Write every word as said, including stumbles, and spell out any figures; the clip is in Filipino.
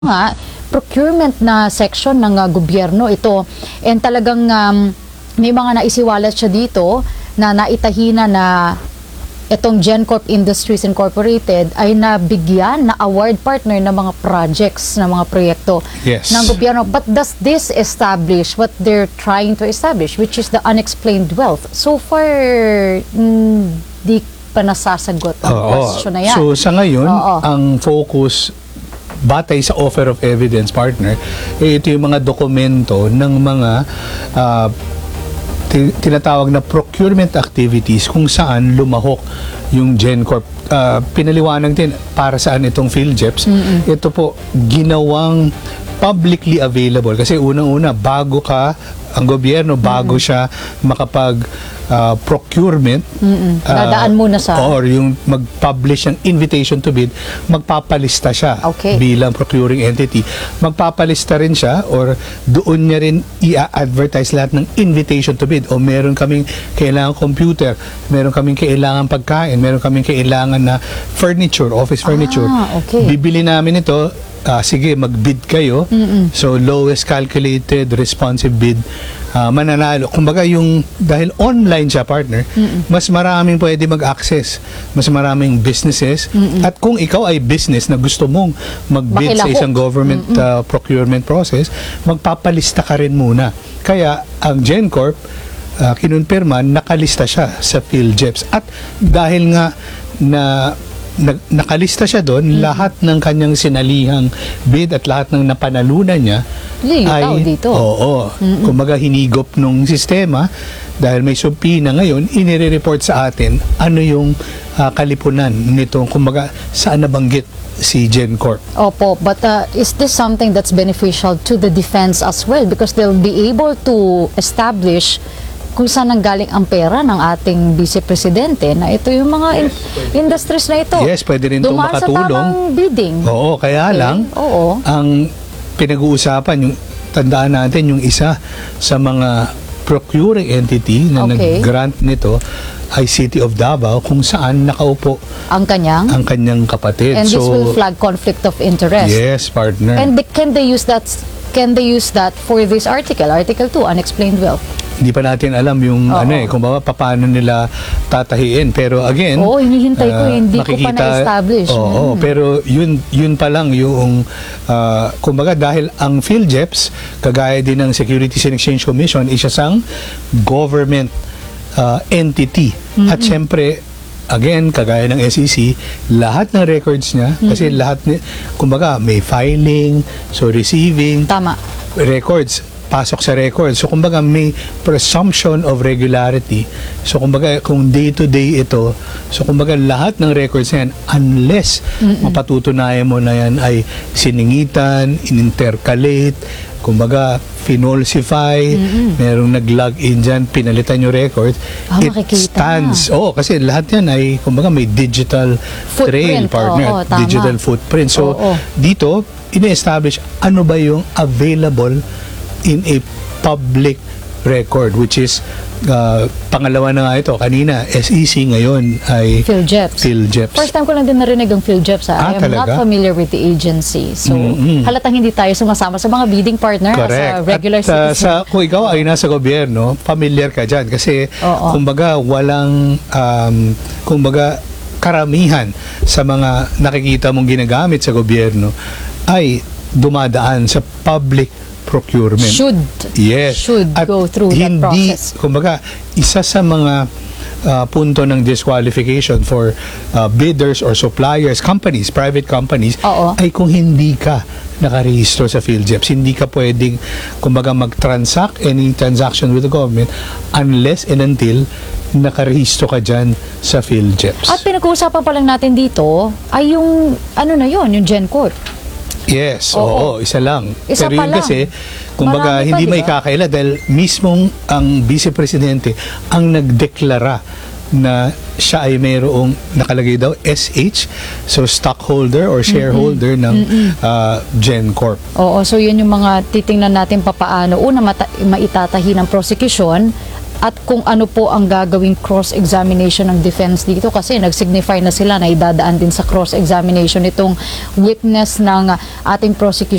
nga procurement na section ng uh, gobyerno ito, and talagang um, may mga naisiwalat siya dito na naitahina na itong GenCorp Industries Incorporated ay nabigyan na award partner ng mga projects, ng mga proyekto Yes. ng gobyerno. But does this establish what they're trying to establish, which is the unexplained wealth? So far, mm, di pa nasasagot ang Oo. question na yan. So sa ngayon, Oo. ang focus batay sa offer of evidence partner, eh, ito yung mga dokumento ng mga ah, ti- tinatawag na procurement activities kung saan lumahok yung GenCorp. Ah, pinaliwanag din para saan itong PhilJeps. Ito po ginawang publicly available kasi unang-una bago ka ang gobyerno bago siya makapag ah, procurement ah, Dadaan muna sa- or yung mag-publish ng invitation to bid, magpapalista siya Okay. bilang procuring entity. Magpapalista rin siya or doon niya rin i-advertise lahat ng invitation to bid. O meron kaming kailangan computer, meron kaming kailangan pagkain, meron kaming kailangan na furniture, office furniture. Ah, okay. Bibili namin ito, ah, sige, mag-bid kayo. So, lowest calculated responsive bid, ah, mananalo. Kumbaga, yung, dahil online siya, partner, mas maraming pwede mag-access. Mas maraming businesses. At kung ikaw ay business na gusto mong mag-bid sa Makilahok. isang government ah, procurement process, magpapalista ka rin muna. Kaya, ang GenCorp, uh, kinunpirma, nakalista siya sa PhilJeps. At dahil nga na nag- nakalista siya doon, lahat ng kanyang sinalihang bid at lahat ng napanalunan niya Lilitaw dito. Oo. Kumbaga hinigop nung sistema dahil may subpina ngayon, inire-report sa atin ano yung ah, kalipunan nito, kumbaga saan nabanggit si GenCorp. Opo, but uh, is this something that's beneficial to the defense as well? Because they'll be able to establish kung saan nanggaling ang pera ng ating Vice Presidente na ito yung mga in- industries na ito. Yes, pwede rin itong Dumaan makatulong. sa tamang bidding. Oo, kaya Okay. lang Oo. ang pinag-uusapan, yung tandaan natin yung isa sa mga procuring entity na Okay. nag-grant nito ay City of Davao kung saan nakaupo Ang kanyang. ang kanyang kapatid. And this so, will flag conflict of interest. yes, partner. And they, can they use that can they use that for this article, Article two, unexplained wealth? Hindi pa natin alam yung Oo. ano eh, kung ba paano nila tatahiin. Pero again, Oo, hinihintay ko, ah, hindi ko pa makikita- na-establish. Oo, Mm. pero yun yun pa lang yung ah, kumbaga dahil ang PhilJeps, kagaya din ng Securities and Exchange Commission, isa sang government ah, entity. At syempre, again, kagaya ng S E C, lahat ng records niya, kasi lahat, ni, kumbaga, may filing, so receiving, Tama. records, pasok sa records. So, kumbaga, may presumption of regularity. So, kumbaga, kung day-to-day ito, so, kumbaga, lahat ng records na yan, unless mapatutunayan mo na yan ay siningitan, inintercalate, kumbaga, finolsify, merong nag-log in dyan, pinalitan yung records, Ah, it makikita stands. Oo, kasi lahat yan ay, kumbaga, may digital trail, Footprint, partner. oo, tama. Digital footprint. So, Oo. dito, ina-establish ano ba yung available in a public record, which is uh, pangalawa na nga ito, kanina S E C, ngayon ay PhilJeps. PhilJeps. First time ko lang din narinig ang PhilJeps. Ah, I am not talaga? familiar with the agency. So, Mm-mm. halatang hindi tayo sumasama sa mga bidding partner Correct. as a regular At uh, citizen. sa, kung ikaw ay nasa gobyerno, familiar ka dyan kasi Oo. kumbaga walang um, kumbaga karamihan sa mga nakikita mong ginagamit sa gobyerno ay dumadaan sa public procurement. Should. Yes. Should At go through that hindi, process. kumbaga, isa sa mga ah, punto ng disqualification for ah, bidders or suppliers, companies, private companies, Oo. ay kung hindi ka nakarehistro sa PhilJeps, hindi ka pwedeng, kumbaga, mag-transact any transaction with the government unless and until nakarehistro ka dyan sa PhilJeps. At pinag-uusapan pa lang natin dito ay yung, ano na yon, yung GenCorp. Yes, Oo. oo, isa lang. Isa Pero pa yun lang. kasi, kumbaga, Marami pa, hindi di may ba? kakaila dahil mismong ang Vice Presidente ang nagdeklara na siya ay mayroong nakalagay daw S H, so stockholder or shareholder ng uh, GenCorp. Oo, so yun yung mga titingnan natin papaano. Una, mata- maitatahi ng prosecution at kung ano po ang gagawing cross-examination ng defense dito, kasi nag-signify na sila na idadaan din sa cross-examination itong witness ng ating prosecution